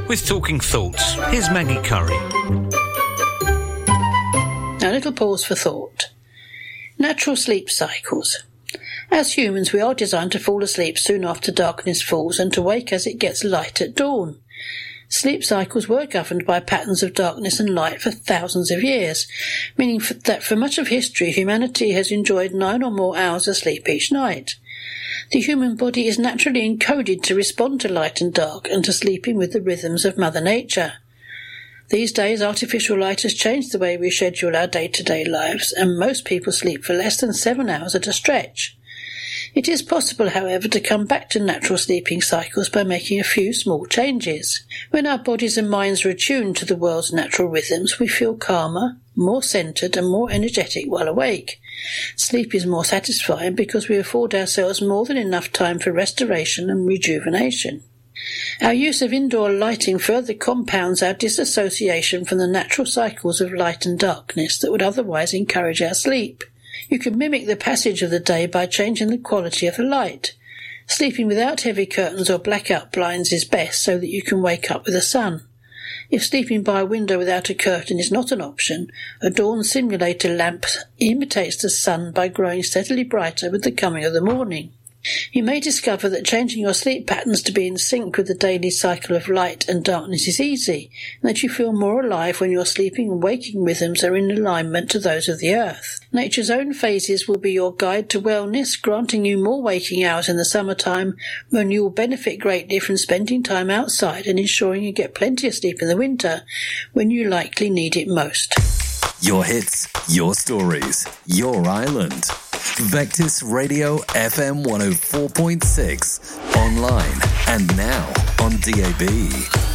with Talking Thoughts. Here's Maggie Curry. Now, a little pause for thought. Natural sleep cycles. As humans, we are designed to fall asleep soon after darkness falls and to wake as it gets light at dawn. Sleep cycles were governed by patterns of darkness and light for thousands of years, meaning that for much of history, humanity has enjoyed 9 or more hours of sleep each night. The human body is naturally encoded to respond to light and dark and to sleeping with the rhythms of Mother Nature. These days, artificial light has changed the way we schedule our day-to-day lives, and most people sleep for less than 7 hours at a stretch. It is possible, however, to come back to natural sleeping cycles by making a few small changes. When our bodies and minds are attuned to the world's natural rhythms, we feel calmer, more centred and more energetic while awake. Sleep is more satisfying because we afford ourselves more than enough time for restoration and rejuvenation. Our use of indoor lighting further compounds our disassociation from the natural cycles of light and darkness that would otherwise encourage our sleep. You can mimic the passage of the day by changing the quality of the light. Sleeping without heavy curtains or blackout blinds is best so that you can wake up with the sun. If sleeping by a window without a curtain is not an option, a dawn simulator lamp imitates the sun by growing steadily brighter with the coming of the morning. You may discover that changing your sleep patterns to be in sync with the daily cycle of light and darkness is easy, and that you feel more alive when your sleeping and waking rhythms are in alignment to those of the earth. Nature's own phases will be your guide to wellness, granting you more waking hours in the summertime, when you will benefit greatly from spending time outside and ensuring you get plenty of sleep in the winter, when you likely need it most. Your hits, your stories, your island. Vectis Radio FM 104.6, online and now on DAB.